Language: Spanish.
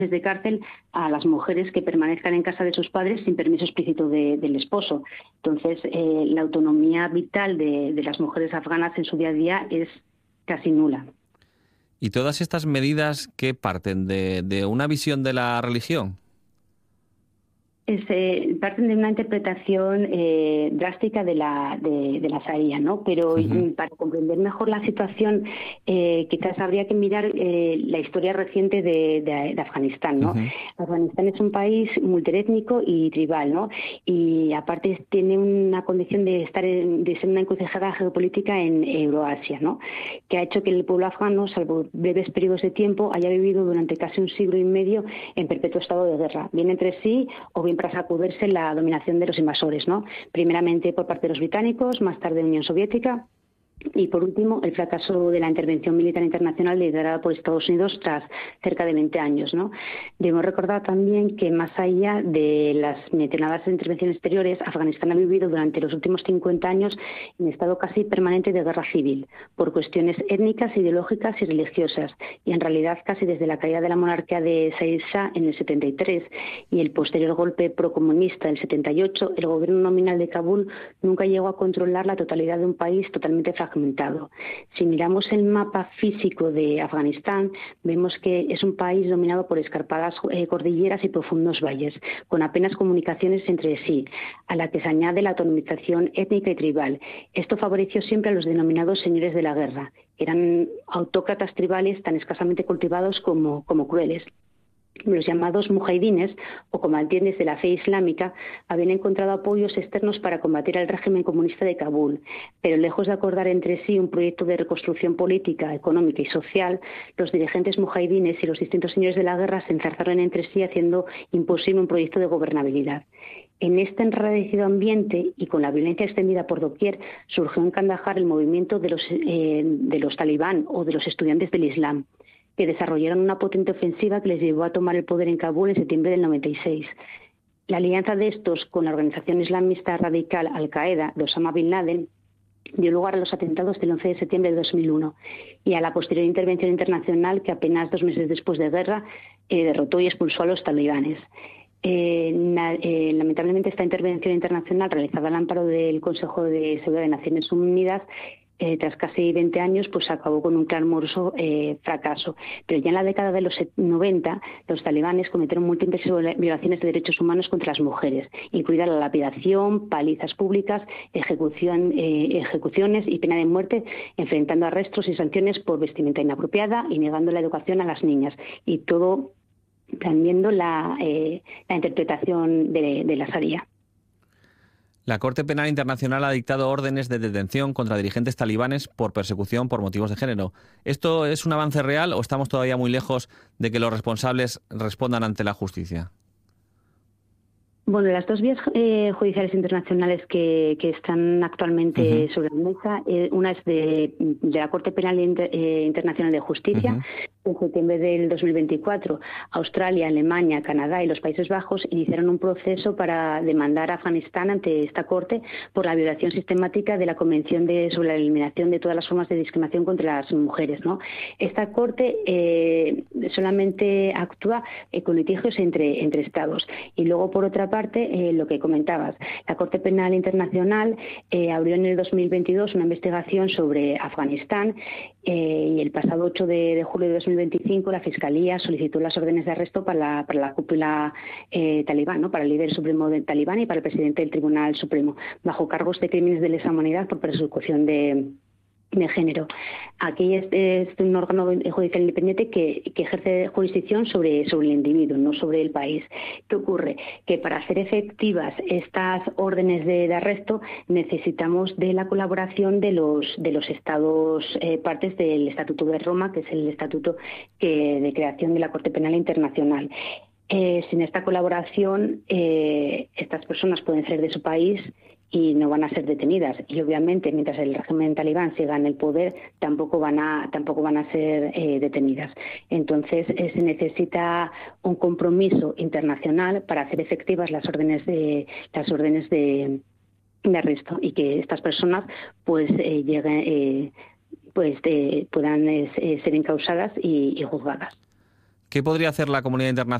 de cárcel a las mujeres que permanezcan en casa de sus padres sin permiso explícito del esposo. Entonces, la autonomía vital de las mujeres afganas en su día a día es casi nula. ¿Y todas estas medidas qué parten de una visión de la religión? Parten de una interpretación drástica de la Sharia, ¿no? Pero para comprender mejor la situación, quizás habría que mirar la historia reciente de Afganistán, ¿no? Afganistán es un país multiétnico y tribal, ¿no? Y aparte tiene una condición de ser una encrucijada geopolítica en Euroasia, ¿no? Que ha hecho que el pueblo afgano, salvo breves periodos de tiempo, haya vivido durante casi un siglo y medio en perpetuo estado de guerra, bien entre sí o bien para sacudirse la dominación de los invasores, ¿no? Primeramente por parte de los británicos, más tarde Unión Soviética, y por último el fracaso de la intervención militar internacional liderada por Estados Unidos tras cerca de 20 años, ¿no? Debemos recordar también que más allá de las mencionadas intervenciones exteriores, Afganistán ha vivido durante los últimos 50 años en estado casi permanente de guerra civil, por cuestiones étnicas, ideológicas y religiosas, y en realidad casi desde la caída de la monarquía de Said Shah en el 73 y el posterior golpe procomunista en el 78, el gobierno nominal de Kabul nunca llegó a controlar la totalidad de un país totalmente fragmentado. Si miramos el mapa físico de Afganistán, vemos que es un país dominado por escarpadas cordilleras y profundos valles, con apenas comunicaciones entre sí, a la que se añade la autonomización étnica y tribal. Esto favoreció siempre a los denominados señores de la guerra. Eran autócratas tribales tan escasamente cultivados como crueles. Los llamados mujahidines, o combatientes de la fe islámica, habían encontrado apoyos externos para combatir al régimen comunista de Kabul, pero lejos de acordar entre sí un proyecto de reconstrucción política, económica y social, los dirigentes mujahidines y los distintos señores de la guerra se enzarzaron entre sí haciendo imposible un proyecto de gobernabilidad. En este enrarecido ambiente y con la violencia extendida por doquier, surgió en Kandahar el movimiento de los talibán o de los estudiantes del Islam, que desarrollaron una potente ofensiva que les llevó a tomar el poder en Kabul en septiembre del 96. La alianza de estos con la organización islamista radical Al-Qaeda de Osama Bin Laden dio lugar a los atentados del 11 de septiembre de 2001 y a la posterior intervención internacional que apenas 2 meses después de guerra derrotó y expulsó a los talibanes. Lamentablemente esta intervención internacional realizada al amparo del Consejo de Seguridad de Naciones Unidas tras casi 20 años, pues acabó con un clamoroso fracaso. Pero ya en la década de los 90, los talibanes cometieron múltiples violaciones de derechos humanos contra las mujeres, incluida la lapidación, palizas públicas, ejecuciones y pena de muerte, enfrentando arrestos y sanciones por vestimenta inapropiada y negando la educación a las niñas. Y todo cambiando la interpretación de la Sharia. La Corte Penal Internacional ha dictado órdenes de detención contra dirigentes talibanes por persecución por motivos de género. ¿Esto es un avance real o estamos todavía muy lejos de que los responsables respondan ante la justicia? Bueno, las dos vías judiciales internacionales que están actualmente sobre la mesa, una es de la Corte Penal Internacional de Justicia. En septiembre del 2024, Australia, Alemania, Canadá y los Países Bajos iniciaron un proceso para demandar a Afganistán ante esta Corte por la violación sistemática de la Convención sobre la eliminación de todas las formas de discriminación contra las mujeres, ¿no? Esta Corte solamente actúa con litigios entre Estados. Y luego, por otra parte, lo que comentabas, la Corte Penal Internacional abrió en el 2022 una investigación sobre Afganistán y el pasado 8 de julio de 2025 la Fiscalía solicitó las órdenes de arresto para la cúpula talibán, ¿no? Para el líder supremo del talibán y para el presidente del Tribunal Supremo, bajo cargos de crímenes de lesa humanidad por persecución de género. Aquí es un órgano judicial independiente que ejerce jurisdicción sobre el individuo, no sobre el país. ¿Qué ocurre? Que para hacer efectivas estas órdenes de arresto necesitamos de la colaboración de los estados partes del Estatuto de Roma, que es el estatuto de creación de la Corte Penal Internacional. Sin esta colaboración, estas personas pueden ser de su país y no van a ser detenidas. Y obviamente, mientras el régimen talibán siga en el poder, tampoco van a ser detenidas. Entonces, se necesita un compromiso internacional para hacer efectivas las órdenes de arresto y que estas personas pues puedan ser encausadas y juzgadas. ¿Qué podría hacer la comunidad internacional